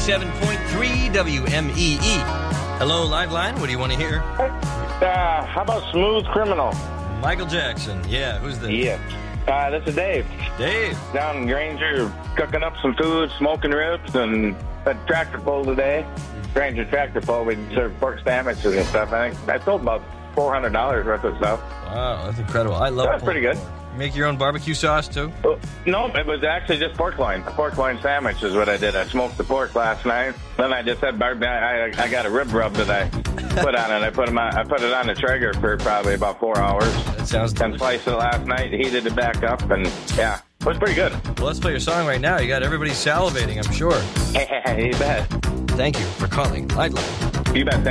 97.3 WMEE. Hello, Liveline. What do you want to hear? How about Smooth Criminal? Michael Jackson. Yeah, who's this? Yeah. This is Dave. Dave. Down in Granger, cooking up some food, smoking ribs, and a tractor pull today. Granger tractor pull. We serve pork sandwiches and stuff. I think I sold about $400 worth of stuff. Wow, that's incredible. I love it. That's pretty good. You make your own barbecue sauce, too? No, it was actually just pork loin. A pork loin sandwich is what I did. I smoked the pork last night. Then I just had barbecue. I got a rib rub that I put on it. I put it on the Traeger for probably about 4 hours. That sounds delicious. And sliced it last night, heated it back up, and yeah, it was pretty good. Well, let's play your song right now. You got everybody salivating, I'm sure. You bet. Thank you for calling Liveline. You bet.